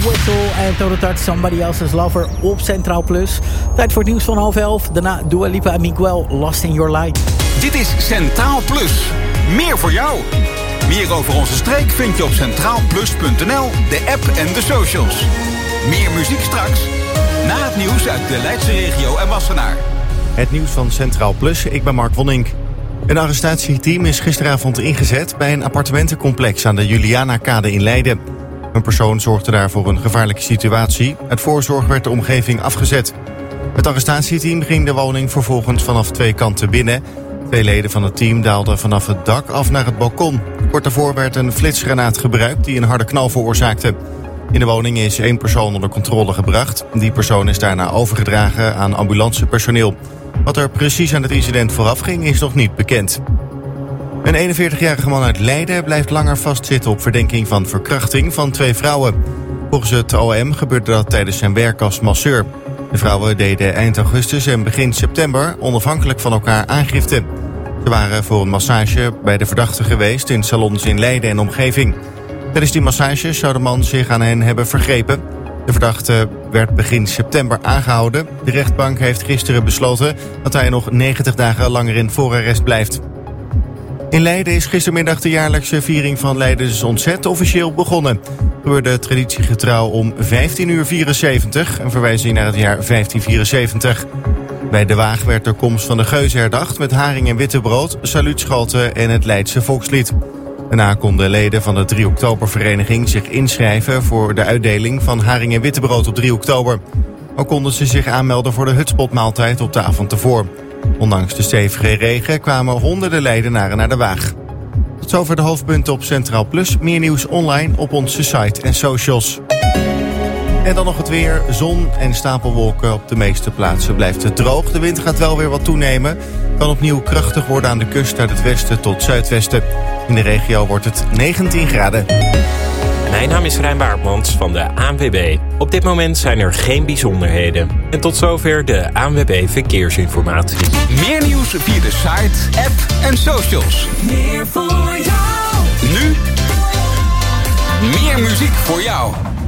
Whistle en Total Touch, Somebody Else's Lover op Centraal Plus. Tijd voor het nieuws van 10:30. Daarna Dua Lipa en Miguel, Lost in Your Light. Dit is Centraal Plus. Meer voor jou. Meer over onze streek vind je op centraalplus.nl, de app en de socials. Meer muziek straks, na het nieuws uit de Leidse regio en Wassenaar. Het nieuws van Centraal Plus, ik ben Mark Wonink. Een arrestatieteam is gisteravond ingezet bij een appartementencomplex aan de Julianakade in Leiden. Een persoon zorgde daar voor een gevaarlijke situatie. Uit voorzorg werd de omgeving afgezet. Het arrestatieteam ging de woning vervolgens vanaf 2 kanten binnen. 2 leden van het team daalden vanaf het dak af naar het balkon. Kort daarvoor werd een flitsgranaat gebruikt die een harde knal veroorzaakte. In de woning is 1 persoon onder controle gebracht. Die persoon is daarna overgedragen aan ambulancepersoneel. Wat er precies aan het incident vooraf ging is nog niet bekend. Een 41-jarige man uit Leiden blijft langer vastzitten op verdenking van verkrachting van 2 vrouwen. Volgens het OM gebeurde dat tijdens zijn werk als masseur. De vrouwen deden eind augustus en begin september onafhankelijk van elkaar aangifte. Ze waren voor een massage bij de verdachte geweest in salons in Leiden en omgeving. Tijdens die massages zou de man zich aan hen hebben vergrepen. De verdachte werd begin september aangehouden. De rechtbank heeft gisteren besloten dat hij nog 90 dagen langer in voorarrest blijft. In Leiden is gistermiddag de jaarlijkse viering van Leidens Ontzet officieel begonnen. Gebeurde traditiegetrouw om 15:74, een verwijzing naar het jaar 1574. Bij de Waag werd de komst van de geuzen herdacht met haring en wittebrood, saluutschoten en het Leidse volkslied. Daarna konden leden van de 3 oktobervereniging zich inschrijven voor de uitdeling van haring en wittebrood op 3 oktober. Ook konden ze zich aanmelden voor de hutspotmaaltijd op de avond ervoor. Ondanks de stevige regen kwamen honderden Leidenaren naar de Waag. Tot zover de hoofdpunten op Centraal Plus. Meer nieuws online op onze site en socials. En dan nog het weer. Zon en stapelwolken. Op de meeste plaatsen blijft het droog. De wind gaat wel weer wat toenemen. Kan opnieuw krachtig worden aan de kust uit het westen tot zuidwesten. In de regio wordt het 19 graden. Mijn naam is Rijn Baartmans van de ANWB. Op dit moment zijn er geen bijzonderheden. En tot zover de ANWB Verkeersinformatie. Meer nieuws via de site, app en socials. Meer voor jou. Nu, meer muziek voor jou.